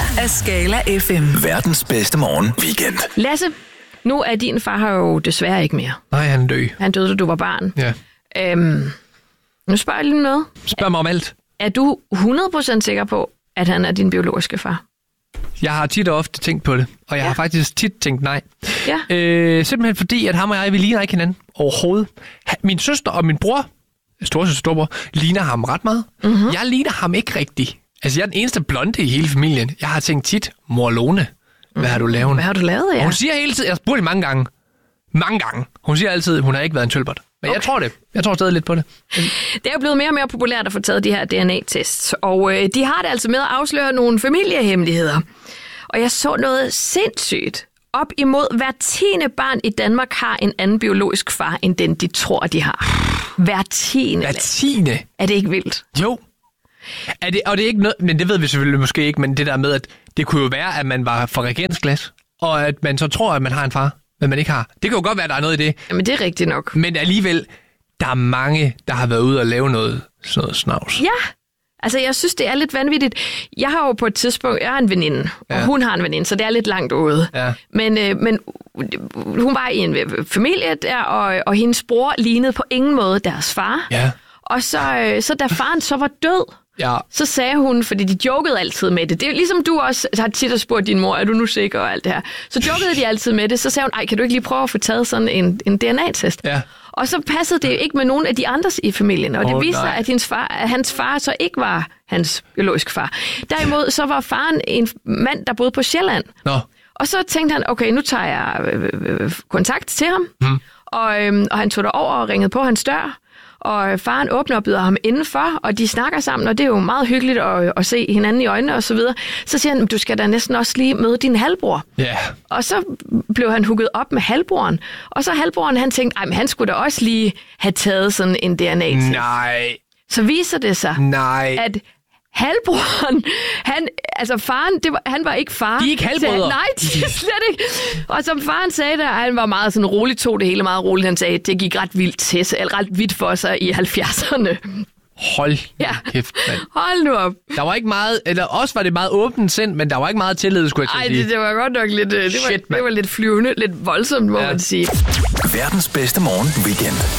af Skala FM. Verdens bedste morgen-weekend. Lasse, nu er din far her jo desværre ikke mere. Nej, han er død. Han døde, da du var barn. Ja. Nu spørger jeg lige noget. Spørg mig om alt. Er du 100% sikker på, at han er din biologiske far? Jeg har tit og ofte tænkt på det, og jeg har faktisk tit tænkt nej. Ja. Simpelthen fordi, at ham og jeg, vi ligner ikke hinanden overhovedet. Min søster og min bror, storebror, ligner ham ret meget. Mm-hmm. Jeg ligner ham ikke rigtigt. Altså, jeg er den eneste blonde i hele familien. Jeg har tænkt tit, mor Lone, hvad har du lavet? Hvad har du lavet, ja? Hun siger hele tiden, jeg har spurgt det mange gange. Hun siger altid, hun har ikke været en tølbert. Men jeg tror det. Jeg tror stadig lidt på det. Det er jo blevet mere og mere populært at få taget de her DNA-tests, og de har det altså med at afsløre nogle familiehemmeligheder. Og jeg så noget sindssygt. Op imod hver 10. barn i Danmark har en anden biologisk far, end den de tror, de har. Hver 10. Hver 10. Er det ikke vildt? Jo. Og det er ikke noget, men det ved vi selvfølgelig måske ikke, men det der med, at det kunne jo være, at man var fra regeringsglas, og at man så tror, at man har en far, men man ikke har. Det kan jo godt være, at der er noget i det. Jamen, det er rigtigt nok. Men alligevel, der er mange, der har været ude og lave sådan noget snavs. Ja, altså jeg synes, det er lidt vanvittigt. Jeg har jo på et tidspunkt, jeg har en veninde, og hun har en veninde, så det er lidt langt ude. Ja. Men hun var i en familie der, og hendes bror lignede på ingen måde deres far. Ja. Og så da faren så var død, så sagde hun, fordi de jokede altid med det. Det er ligesom du også har tit spurgt din mor, er du nu sikker og alt det her. Så jokede de altid med det. Så sagde hun, kan du ikke lige prøve at få taget sådan en DNA-test? Ja. Og så passede det ikke med nogen af de andres i familien. Og det viste sig, at hans far så ikke var hans biologiske far. Derimod så var faren en mand, der boede på Sjælland. Nå. Og så tænkte han, okay, nu tager jeg kontakt til ham. Og han tog derover og ringede på hans dør. Og faren åbner og byder ham indenfor, og de snakker sammen, og det er jo meget hyggeligt at se hinanden i øjnene og så videre. Så siger han, du skal da næsten også lige møde din halvbror. Yeah. Og så blev han hugget op med halvbroren. Og så halvbroren, han tænkte, han skulle da også lige have taget sådan en DNA-test. Nej. Så viser det sig, at halvbroren, faren, han var ikke far. De er ikke halvbrødre. Nej, de er slet ikke. Og som faren sagde der, han var meget sådan roligt, tog det hele meget roligt. Han sagde, det gik ret vildt for sig i 70'erne. Hold kæft, mand. Hold nu op. Der var ikke meget, eller også var det meget åbent sind, men der var ikke meget tillid, skulle jeg sige. Nej, det var godt nok lidt, det var lidt flyvende, lidt voldsomt, må man sige. Verdens bedste morgen weekend.